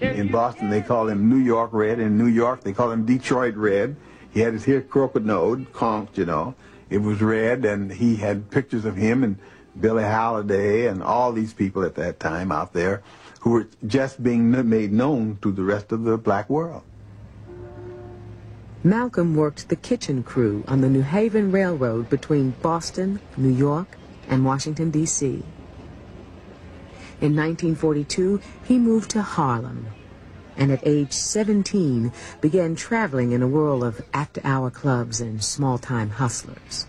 In Boston, they call him New York Red. In New York, they call him Detroit Red. He had his hair crooked nose, conked, you know. It was red, and he had pictures of him and Billie Holiday and all these people at that time out there who were just being made known to the rest of the black world. Malcolm worked the kitchen crew on the New Haven Railroad between Boston, New York, and Washington, D.C. In 1942, he moved to Harlem, and at age 17 began traveling in a whirl of after-hour clubs and small-time hustlers.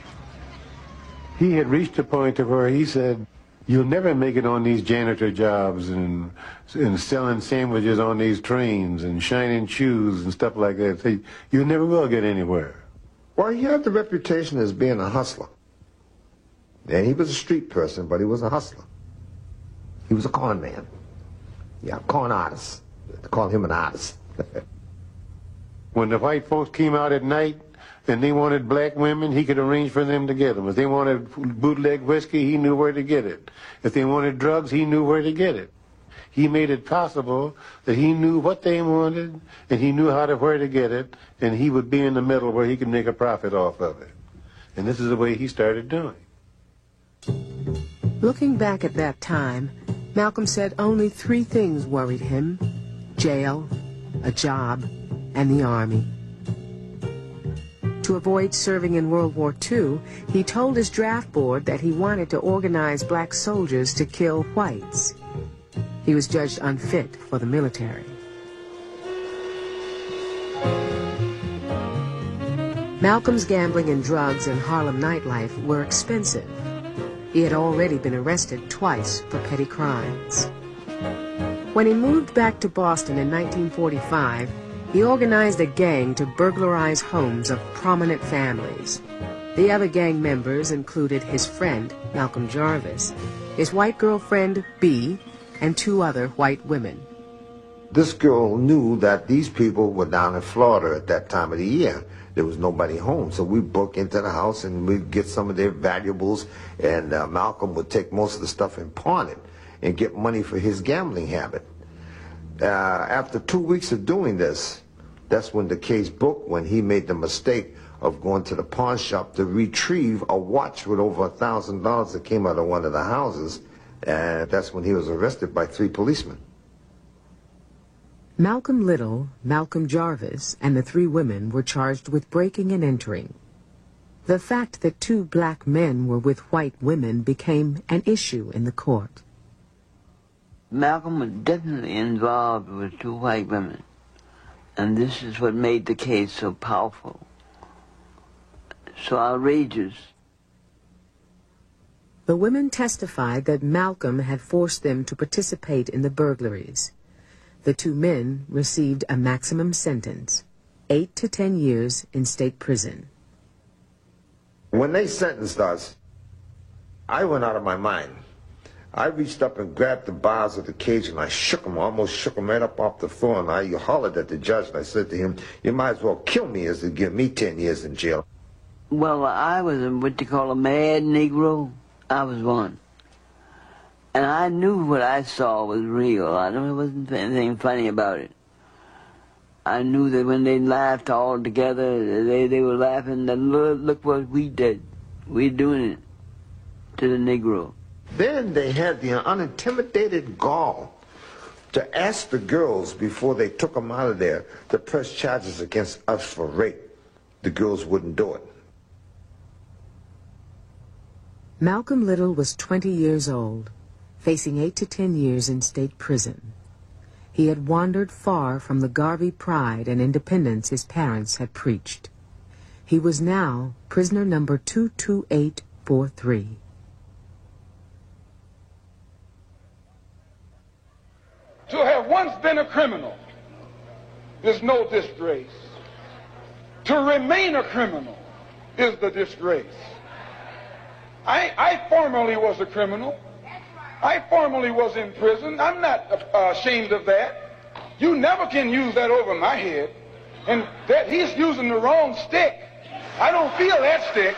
He had reached a point of where he said, you'll never make it on these janitor jobs and selling sandwiches on these trains and shining shoes and stuff like that. So you never will get anywhere. Well, he had the reputation as being a hustler. And he was a street person, but he was a hustler. He was a con man. Yeah, con artist. They call him an artist. When the white folks came out at night and they wanted black women, he could arrange for them to get them. If they wanted bootleg whiskey, he knew where to get it. If they wanted drugs, he knew where to get it. He made it possible that he knew what they wanted, and he knew where to get it, and he would be in the middle where he could make a profit off of it. And this is the way he started doing. Looking back at that time, Malcolm said only 3 things worried him: jail, a job, and the Army. To avoid serving in World War II, he told his draft board that he wanted to organize black soldiers to kill whites. He was judged unfit for the military. Malcolm's gambling and drugs and Harlem nightlife were expensive. He had already been arrested twice for petty crimes. When he moved back to Boston in 1945, he organized a gang to burglarize homes of prominent families. The other gang members included his friend, Malcolm Jarvis, his white girlfriend, Bee, and 2 other white women. This girl knew that these people were down in Florida at that time of the year. There was nobody home, so we broke into the house and we'd get some of their valuables, and Malcolm would take most of the stuff and pawn it and get money for his gambling habit. After 2 weeks of doing this, that's when the case broke, when he made the mistake of going to the pawn shop to retrieve a watch with over $1,000 that came out of one of the houses, and that's when he was arrested by 3 policemen. Malcolm Little, Malcolm Jarvis, and the 3 women were charged with breaking and entering. The fact that 2 black men were with white women became an issue in the court. Malcolm was definitely involved with 2 white women, and this is what made the case so powerful, so outrageous. The women testified that Malcolm had forced them to participate in the burglaries. The 2 men received a maximum sentence, 8 to 10 years in state prison. When they sentenced us, I went out of my mind. I reached up and grabbed the bars of the cage and I shook them, almost shook them right up off the floor, and I hollered at the judge and I said to him, you might as well kill me as to give me 10 years in jail. Well, I was what you call a mad Negro. I was one. And I knew what I saw was real. There wasn't anything funny about it. I knew that when they laughed all together, they were laughing, and look what we did. We're doing it to the Negro. Then they had the unintimidated gall to ask the girls before they took them out of there to press charges against us for rape. The girls wouldn't do it. Malcolm Little was 20 years old, facing 8 to 10 years in state prison. He had wandered far from the Garvey pride and independence his parents had preached. He was now prisoner number 22843. To have once been a criminal is no disgrace. To remain a criminal is the disgrace. I formerly was a criminal. I formerly was in prison. I'm not ashamed of that. You never can use that over my head. And that he's using the wrong stick. I don't feel that stick.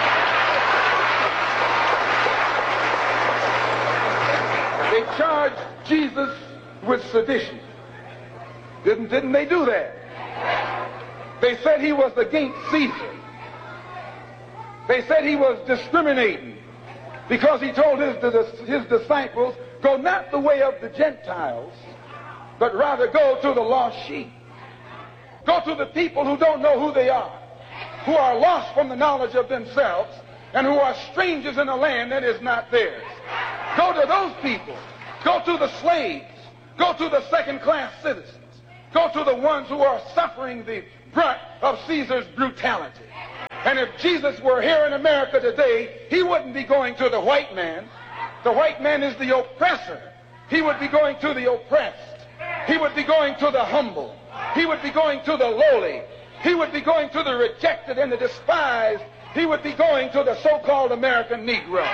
They charged Jesus with sedition. Didn't they do that? They said he was against Caesar. They said he was discriminating because he told his disciples, go not the way of the Gentiles, but rather go to the lost sheep. Go to the people who don't know who they are, who are lost from the knowledge of themselves, and who are strangers in a land that is not theirs. Go to those people. Go to the slaves. Go to the second-class citizens. Go to the ones who are suffering the brunt of Caesar's brutality. And if Jesus were here in America today, he wouldn't be going to the white man. The white man is the oppressor. He would be going to the oppressed. He would be going to the humble. He would be going to the lowly. He would be going to the rejected and the despised. He would be going to the so-called American Negro.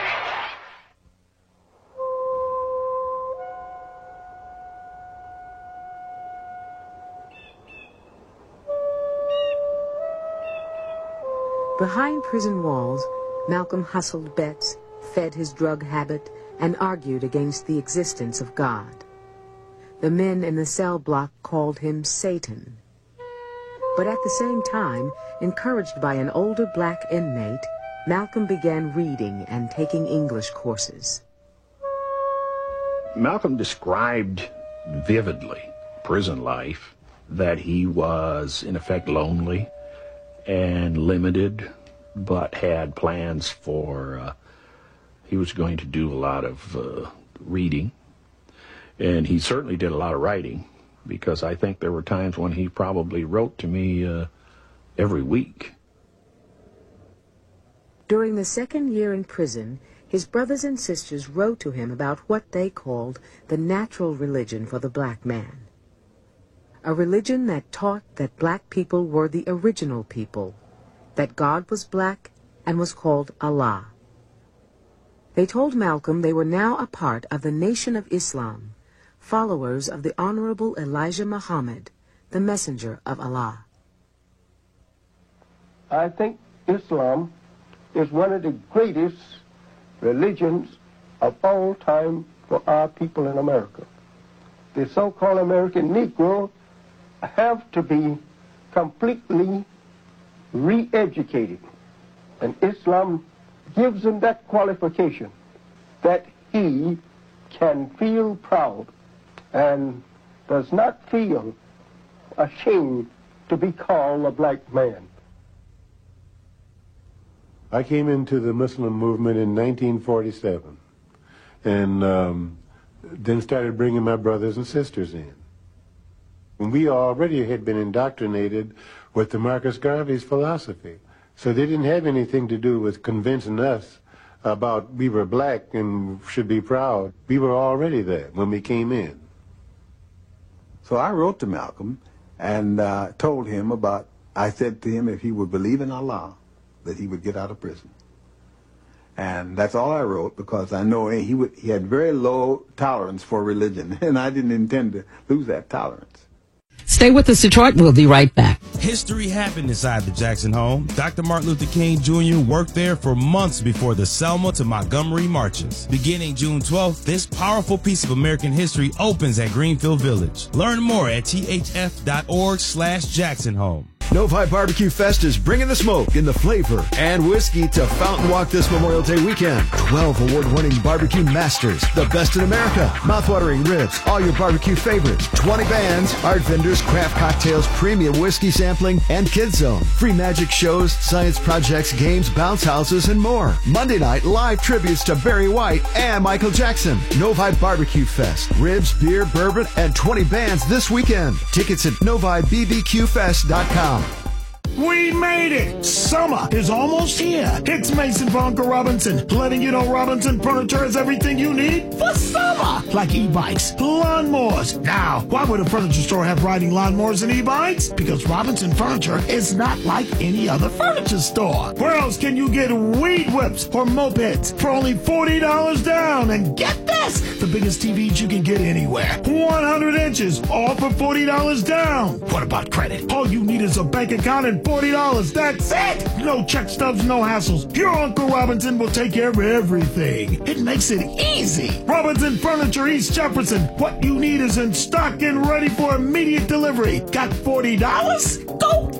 Behind prison walls, Malcolm hustled bets, fed his drug habit, and argued against the existence of God. The men in the cell block called him Satan. But at the same time, encouraged by an older black inmate, Malcolm began reading and taking English courses. Malcolm described vividly prison life, that he was in effect lonely and limited, but had plans for, he was going to do a lot of reading, and he certainly did a lot of writing, because I think there were times when he probably wrote to me every week. During the second year in prison, his brothers and sisters wrote to him about what they called the natural religion for the black man. A religion that taught that black people were the original people, that God was black and was called Allah. They told Malcolm they were now a part of the Nation of Islam, followers of the Honorable Elijah Muhammad, the messenger of Allah. I think Islam is one of the greatest religions of all time for our people in America. The so-called American Negro have to be completely re-educated. And Islam gives him that qualification, that he can feel proud and does not feel ashamed to be called a black man. I came into the Muslim movement in 1947 and then started bringing my brothers and sisters in. And we already had been indoctrinated with the Marcus Garvey's philosophy. So they didn't have anything to do with convincing us about we were black and should be proud. We were already there when we came in. So I wrote to Malcolm and told him about, I said to him if he would believe in Allah, that he would get out of prison. And that's all I wrote, because I know he had very low tolerance for religion, and I didn't intend to lose that tolerance. Stay with us, Detroit. We'll be right back. History happened inside the Jackson home. Dr. Martin Luther King Jr. worked there for months before the Selma to Montgomery marches. Beginning June 12th, this powerful piece of American history opens at Greenfield Village. Learn more at thf.org/Jackson Home. Novi Barbecue Fest is bringing the smoke and the flavor and whiskey to Fountain Walk this Memorial Day weekend. 12 award-winning barbecue masters, the best in America, mouthwatering ribs, all your barbecue favorites, 20 bands, art vendors, craft cocktails, premium whiskey sampling, and kids zone. Free magic shows, science projects, games, bounce houses, and more. Monday night, live tributes to Barry White and Michael Jackson. Novi Barbecue Fest, ribs, beer, bourbon, and 20 bands this weekend. Tickets at NoviBBQFest.com. We made it! Summer is almost here. It's Mason von Uncle Robinson, letting you know Robinson Furniture has everything you need for summer. Like e-bikes, lawnmowers. Now, why would a furniture store have riding lawnmowers and e-bikes? Because Robinson Furniture is not like any other furniture store. Where else can you get weed whips or mopeds for only $40 down? And get this, the biggest TVs you can get anywhere. 100 inches, all for $40 down. What about credit? All you need is a bank account and $40. That's it! No check stubs, no hassles. Your Uncle Robinson will take care of everything. It makes it easy. Robinson Furniture, East Jefferson. What you need is in stock and ready for immediate delivery. Got $40? Go